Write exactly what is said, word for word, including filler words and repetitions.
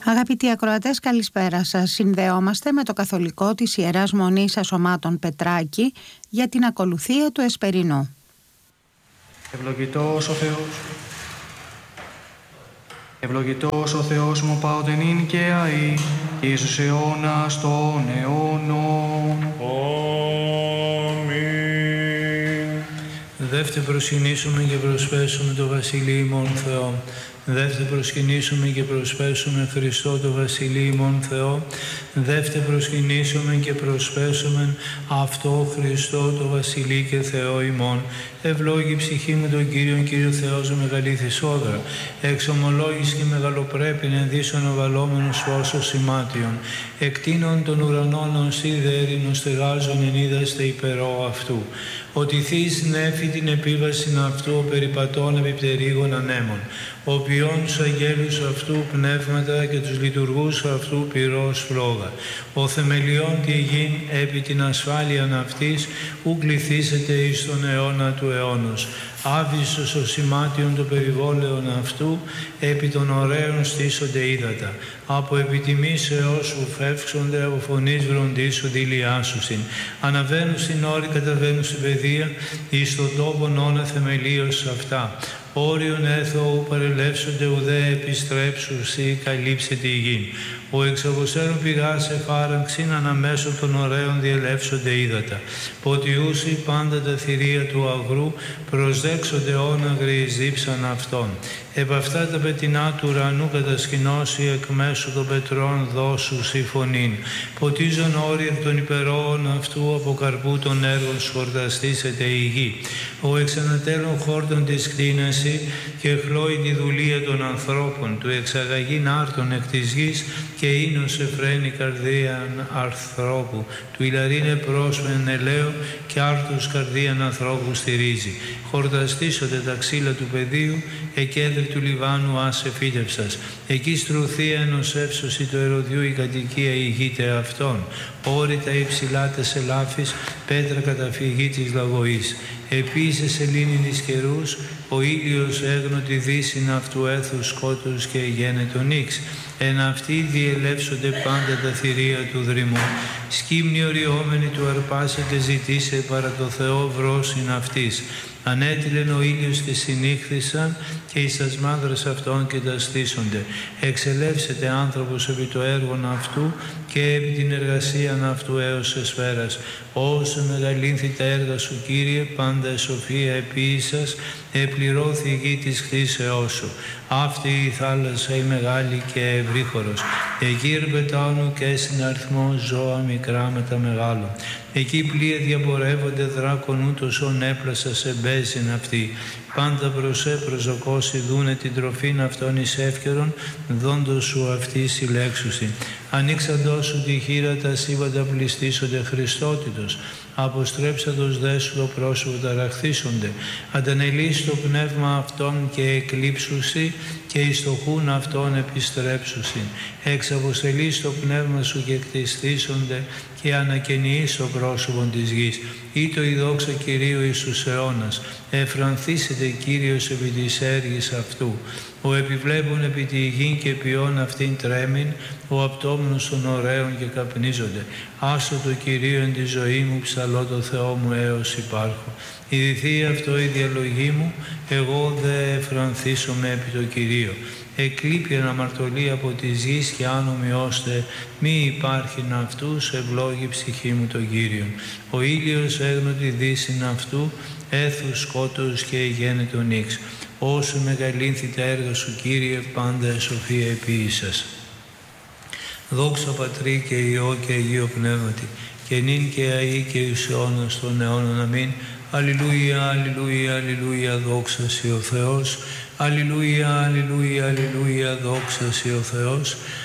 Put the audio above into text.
Αγαπητοί ακροατές, καλησπέρα σας. Συνδεόμαστε με το καθολικό της Ιεράς Μονής Ασωμάτων Πετράκη για την ακολουθία του Εσπερινού. Ευλογητός ο Θεός, ευλογητός ο Θεός μου πάωτεν ειν και αεί, και Ιησούς αιώνας των αιώνων. Αμήν. Δεύτε προσκυνήσουμε και προσπέσουμε το Βασιλείο ημών Θεό. Δεύτε προσκυνήσουμε και προσπέσουμε Χριστό το Βασιλείο ημών Θεό. Δεύτε προσκυνήσουμε και προσπέσουμε αυτό Χριστό το Βασιλείο και Θεό ημών. Ευλόγη ψυχή μου τον Κύριον, Κύριο Θεός ο μεγαλήθης όδρα. Εξομολόγης και μεγαλοπρέπειν ενδύσσον ο βαλόμενος φως σημάτιον. Εκτείνων των ουρανών ως σιδέρινος στεγάζων ενίδαστε υπερό αυτού. Ότι θείς νέφη την επίβαση αυτού ο περιπατών επιπτερίγων ανέμων. Ο ποιόν τους αγγέλους αυτού πνεύματα και τους λειτουργούς αυτού πυρός φλόγα. Ο θεμελιών τη γην επί την ασφάλειαν αυτής ου κληθήσετε εις τον αιώνα του αιώνος. Άβυσσος ο σημάτιον το περιβόλαιον αυτού, επί των ωραίων στήσονται ύδατα. Από επιτιμήσεώς σου φεύξονται, από φωνής βροντής σου δηλιάσουσιν. Αναβαίνουν στην όρη, καταβαίνουν στην παιδεία, εις τον τόπον ώνα θεμελίως αυτά. Όριον έθω παρελεύσονται ουδέ επιστρέψουσι καλύψεται η γη. Ο εξαγωσέρων πηγάς εφάραξιν αναμέσω των ωραίων διελεύσονται ύδατα. Ποτιούσι πάντα τα θηρία του αγρού προσδέξονται όναγροι εις δίψαν αυτών. Επ' αυτά τα πετεινά του ουρανού κατασκηνώσει εκ μέσω των πετρών δώσου συμφωνήν. Ποτίζον όροι εκ των υπερόων αυτού από καρπού των έργων σχορταστήσεται η γη. Ο εξανατέλων χόρτων της κτίναση και χλώει τη δουλεία των ανθρώπων του εξαγαγήν άρτων εκ της γης και ίνος εφραίνει καρδίαν ανθρώπου. Του ηλαρίνε πρόσφεν ελαίο και άρτους καρδίαν ανθρώπου στηρίζει. Χορταστήσονται τα ξύλα του πεδίου, εκέντρη του Λιβάνου άσε φύτευσας. Εκεί στρουθία ενός εύσωση του ερωδιού η κατοικία ηγείται αυτών. Όρητα υψηλάτες ελάφης, πέτρα καταφυγή της λαγωής. Επίσης σελήνην εις καιρούς, ο ήλιος έγνω τη δύσιν αυτού έθους σκότους και γένετον ύξ. Εν αυτοί διελεύσονται πάντα τα θηρία του δρυμού. Σκύμνη οριόμενη του αρπάσετε ζητήσε παρά το Θεό βρόσιν αυτής. Ανέτειλεν ο ήλιος και συνήχθησαν και εις τας μάδρας αυτών και τα στήσονται. Εξελεύσετε άνθρωπος επί το έργον αυτού και επί την εργασίαν αυτού έως εσφαίρας. Όσο μεγαλύνθη τα έργα σου, Κύριε, πάντα σοφία επίησας, επληρώθη η γη της χτίσεώς σου. Αυτή η θάλασσα η μεγάλη και ευρύχωρος. Εκεί ερπετάνου και συναριθμό ζώα μικρά με τα μεγάλων. Εκεί πλοία διαπορεύονται δράκον ούτως ον έπλασα σε μπέζιν αυτή. Πάντα προσέ προσδοκώσει δούνε την τροφήν αυτών εις εύκαιρον, δόντος σου αυτή συλλέξουσιν. Ανοίξαντός σου τη χείρα τα σύμπαντα πληστήσονται Χριστότητος. Αποστρέψαντος δε σου το πρόσωπο ταραχθήσονται. Αντανελείς το πνεύμα αυτών και εκλείψουσι και εις το χούν αυτών επιστρέψουσιν. Εξαποστελείς το πνεύμα σου και κτιστήσονται και ανακαινιείς το πρόσωπο της γης. Ήτο η δόξα Κυρίου Ιησούς αιώνας. Εφρανθήσετε Κύριος επί της έργης αυτού. Ο επιβλέπων επί τη γη και ποιόν αυτήν τρέμην, ο απτόμενος των ωραίων και καπνίζονται. Άσο το Κυρίο εν τη ζωή μου, ψαλώ το Θεό μου έως υπάρχω. Ιδηθεί αυτό η διαλογή μου, εγώ δε εφρανθήσομαι επί το Κυρίο. Εκλείπει αναμαρτωλή από της γης και αν ομοιώστε μη υπάρχει αυτούς, ευλόγη ψυχή μου τον Κύριον. Ο ήλιος έγνω τη δύσιν αυτού, έθους σκότους και γένετον ύξ. Όσο μεγαλύνθη τα έργα σου, Κύριε, πάντα σοφία επίησας. Δόξα Πατρί και Υιό και Αγίο Πνεύματι, και νυν και αεί και εις αιώνας των αιώνων. Αμήν. Αλληλούια, αλληλούια, αλληλούια, δόξα σοι ο Θεός. Αλληλούια, αλληλούια, αλληλούια, δόξα σοι ο Θεός.